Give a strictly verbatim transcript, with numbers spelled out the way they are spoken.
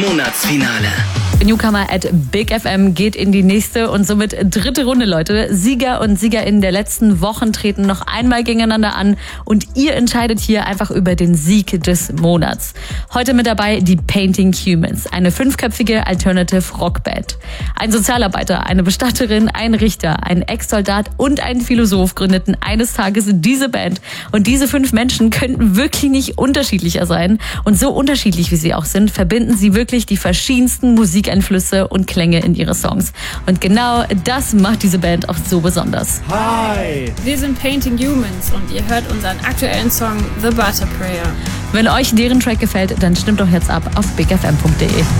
Monatsfinale. Newcomer at Big F M geht in die nächste und somit dritte Runde, Leute. Sieger und SiegerInnen der letzten Wochen treten noch einmal gegeneinander an und ihr entscheidet hier einfach über den Sieg des Monats. Heute mit dabei die Painting Humans, eine fünfköpfige Alternative Rockband. Ein Sozialarbeiter, eine Bestatterin, ein Richter, ein Ex-Soldat und ein Philosoph gründeten eines Tages diese Band. Und diese fünf Menschen könnten wirklich nicht unterschiedlicher sein. Und so unterschiedlich wie sie auch sind, verbinden sie wirklich die verschiedensten Musik Einflüsse und Klänge in ihre Songs. Und genau das macht diese Band auch so besonders. Hi! Wir sind Painting Humans und ihr hört unseren aktuellen Song The Butter Prayer. Wenn euch deren Track gefällt, dann stimmt doch jetzt ab auf big f m punkt d e.